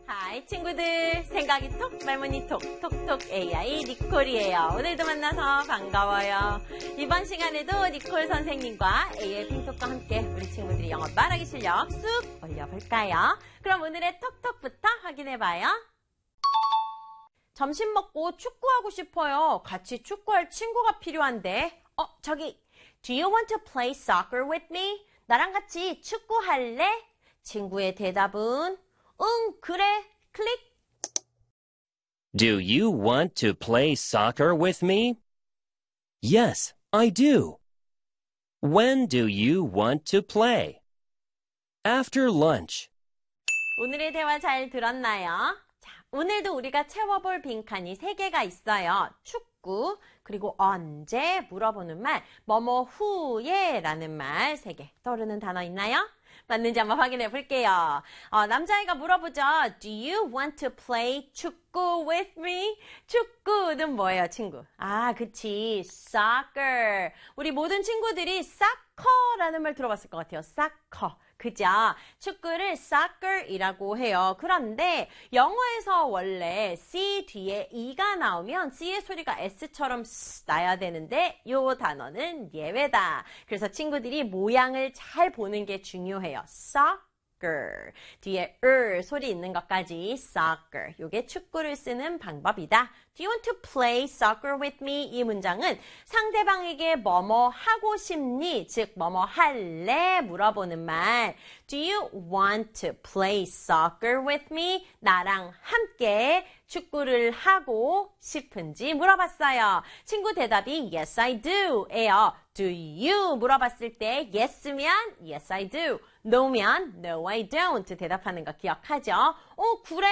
하이 친구들, 생각이 톡, 말문이 톡, 톡톡 AI 니콜이에요. 오늘도 만나서 반가워요. 이번 시간에도 니콜 선생님과 AI 핑톡과 함께 우리 친구들이 영어 말하기 실력 쑥 올려볼까요? 그럼 오늘의 톡톡부터 확인해봐요. 점심 먹고 축구하고 싶어요. 같이 축구할 친구가 필요한데. 저기, do you want to play soccer with me? 나랑 같이 축구할래? 친구의 대답은 응, 그래. 클릭. Do you want to play soccer with me? Yes, I do. When do you want to play? After lunch. 오늘의 대화 잘 들었나요? 자, 오늘도 우리가 채워볼 빈칸이 3개가 있어요. 축구, 그리고 언제 물어보는 말, 뭐뭐 후에 라는 말 3개. 떠오르는 단어 있나요? 맞는지 한번 확인해 볼게요. 남자아이가 물어보죠. Do you want to play 축구 with me? 축구는 뭐예요, 친구? 그치. soccer. 우리 모든 친구들이 soccer라는 말 들어봤을 것 같아요. soccer. 그죠? 축구를 soccer이라고 해요. 그런데 영어에서 원래 C 뒤에 E가 나오면 C의 소리가 S처럼 나야 되는데 이 단어는 예외다. 그래서 친구들이 모양을 잘 보는 게 중요해요. soccer. 뒤에 소리 있는 것까지 soccer. 이게 축구를 쓰는 방법이다. Do you want to play soccer with me? 이 문장은 상대방에게 뭐뭐 하고 싶니? 즉 뭐뭐 할래? 물어보는 말. Do you want to play soccer with me? 나랑 함께 축구를 하고 싶은지 물어봤어요. 친구 대답이 yes I do 예요. Do you 물어봤을 때 yes면 yes I do, no면 no I don't 대답하는 거 기억하죠? 그래.